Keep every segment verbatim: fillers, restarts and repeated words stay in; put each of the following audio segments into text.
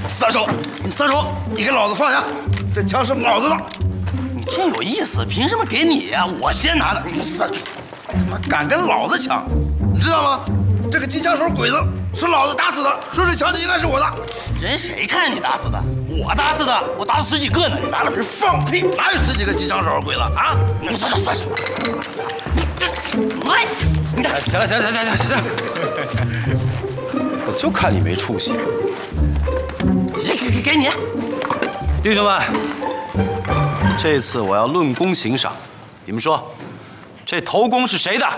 撒手！你撒手！ 你给老子放下！这枪是老子的。 你真有意思，凭什么给你呀？我先拿的。 你撒手！他妈敢跟老子抢，你知道吗？这个机枪手鬼子是老子打死的，所以这枪就应该是我的。 人谁看你打死的？我打死的，我打死十几个呢。你拿了你放屁！哪有十几个机枪手鬼子啊？ 你撒手撒手！来，你看， 行了行了行了行了行了，我就看你没出息。 给给给你， 弟兄们，这次我要论功行赏，你们说，这头功是谁的？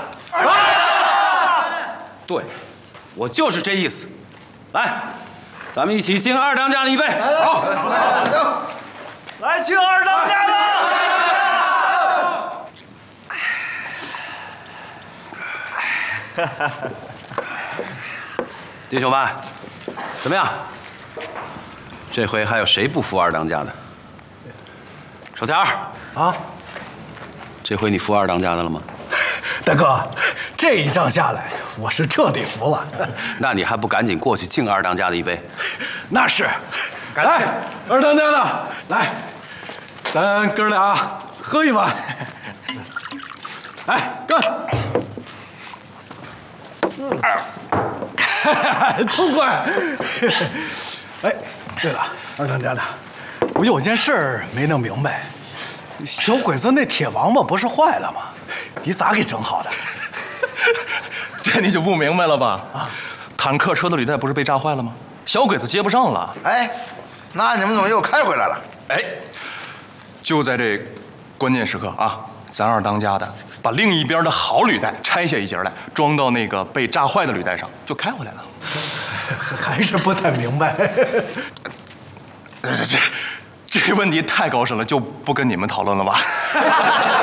对，我就是这意思。来，咱们一起敬二当家的一杯。 好，行， 来敬二当家的。弟兄们，怎么样？这回还有谁不服二当家的？手条啊， 这回你服二当家的了吗？ 大哥，这一仗下来，我是彻底服了。 那你还不赶紧过去敬二当家的一杯？ 那是。来，二当家的，来，咱哥俩喝一碗。来，干！嗯，痛快。哎，对了，二当家的，我有件事儿没弄明白，小鬼子那铁王八不是坏了吗？你咋给整好的？ 这你就不明白了吧？啊，坦克车的履带不是被炸坏了吗？小鬼子接不上了。 哎，那你们怎么又开回来了？ 哎，就在这关键时刻啊，咱二当家的把另一边的好履带拆下一截来，装到那个被炸坏的履带上，就开回来了。 还是不太明白。 这这这问题太高深了，就不跟你们讨论了吧。